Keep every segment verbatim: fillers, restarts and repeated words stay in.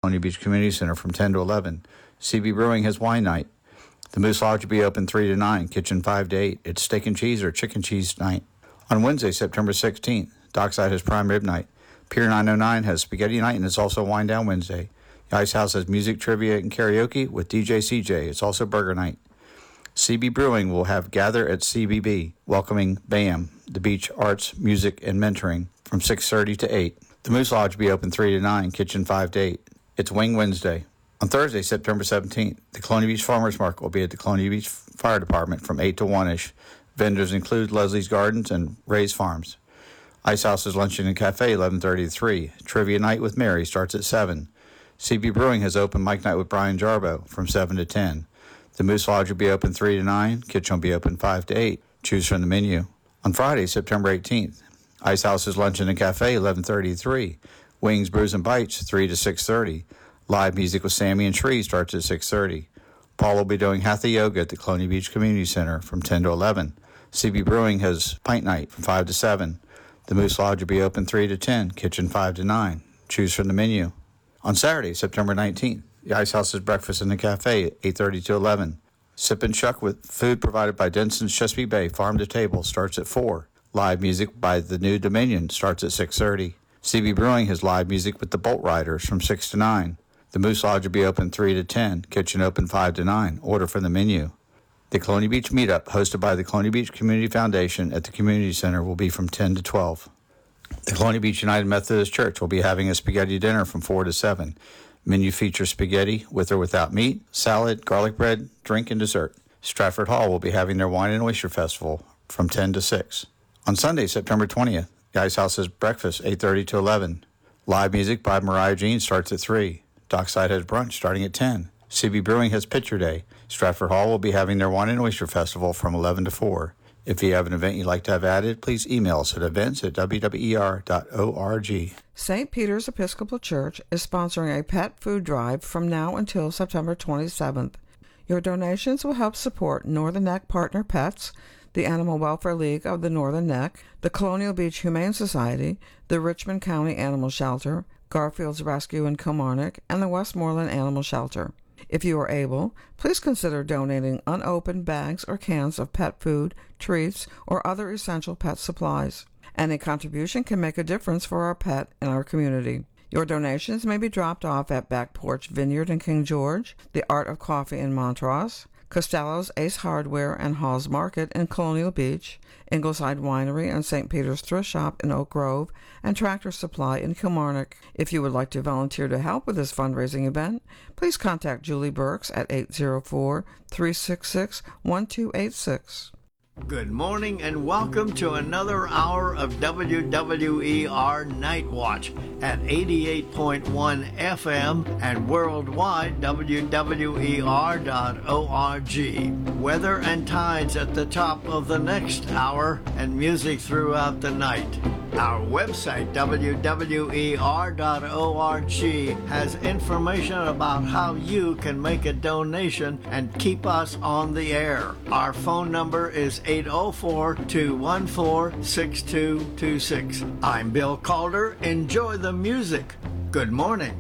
Colonial Beach Community Center from ten to eleven. C B Brewing has wine night. The Moose Lodge will be open three to nine, kitchen five to eight. It's steak and cheese or chicken cheese night. On Wednesday, September sixteenth, Dockside has prime rib night. Pier nine oh nine has spaghetti night, and it's also Wine Down Wednesday. The Ice House has music, trivia, and karaoke with D J C J. It's also burger night. C B Brewing will have Gather at C B B, welcoming BAM, the Beach Arts, Music, and Mentoring, from six thirty to eight. The Moose Lodge will be open three to nine, kitchen five to eight. It's Wing Wednesday. On Thursday, September seventeenth, the Colonial Beach Farmers Market will be at the Colonial Beach Fire Department from eight to one-ish. Vendors include Leslie's Gardens and Ray's Farms. Ice House's Luncheon and Cafe, eleven thirty to three. Trivia Night with Mary starts at seven. C B Brewing has open mic night with Brian Jarbo from seven to ten. The Moose Lodge will be open three to nine. Kitchen will be open five to eight. Choose from the menu. On Friday, September eighteenth, Ice House's Luncheon and Cafe, eleven thirty to three. Wings, Brews, and Bites, three to six thirty. Live music with Sammy and Tree starts at six thirty. Paul will be doing Hatha Yoga at the Colonial Beach Community Center from ten to eleven. C B Brewing has Pint Night from five to seven. The Moose Lodge will be open three to ten, kitchen five to nine. Choose from the menu. On Saturday, September nineteenth, the Ice House's Breakfast in the Cafe, eight thirty to eleven. Sip and Shuck with food provided by Denson's Chesapeake Bay Farm to Table starts at four. Live music by the New Dominion starts at six thirty. C B Brewing has live music with the Bolt Riders from six to nine. The Moose Lodge will be open three to ten, kitchen open five to nine. Order from the menu. The Colonial Beach Meetup, hosted by the Colonial Beach Community Foundation at the Community Center, will be from ten to twelve. The Colonial Beach United Methodist Church will be having a spaghetti dinner from four to seven. Menu features spaghetti with or without meat, salad, garlic bread, drink, and dessert. Stratford Hall will be having their Wine and Oyster Festival from ten to six. On Sunday, September twentieth, the Ice House has breakfast, eight thirty to eleven. Live music by Mariah Jean starts at three. Dockside has brunch starting at ten. C B Brewing has Picture Day. Stratford Hall will be having their Wine and Oyster Festival from eleven to four. If you have an event you'd like to have added, please email us at events at w w e r dot org. Saint Peter's Episcopal Church is sponsoring a pet food drive from now until September twenty-seventh. Your donations will help support Northern Neck Partner Pets, the Animal Welfare League of the Northern Neck, the Colonial Beach Humane Society, the Richmond County Animal Shelter, Garfield's Rescue in Kilmarnock, and the Westmoreland Animal Shelter. If you are able, please consider donating unopened bags or cans of pet food, treats, or other essential pet supplies. Any contribution can make a difference for our pet and our community. Your donations may be dropped off at Back Porch Vineyard in King George, the Art of Coffee in Montrose, Costello's Ace Hardware and Hall's Market in Colonial Beach, Ingleside Winery and Saint Peter's Thrift Shop in Oak Grove, and Tractor Supply in Kilmarnock. If you would like to volunteer to help with this fundraising event, please contact Julie Burks at eight zero four, three six six, one two eight six. Good morning and welcome to another hour of W W E R Night Watch at eighty-eight point one F M and worldwide W W E R dot org. Weather and tides at the top of the next hour and music throughout the night. Our website, W W E R dot org, has information about how you can make a donation and keep us on the air. Our phone number is eight oh four, two one four, six two two six. I'm Bill Calder. Enjoy the music. Good morning.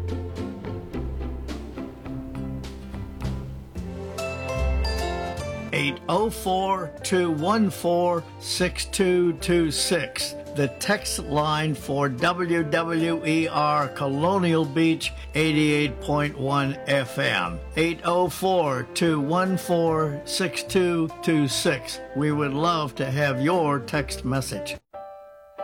eight oh four, two one four, six two two six. The text line for W W E R Colonial Beach eighty-eight point one F M. eight oh four, two one four, six two two six. We would love to have your text message.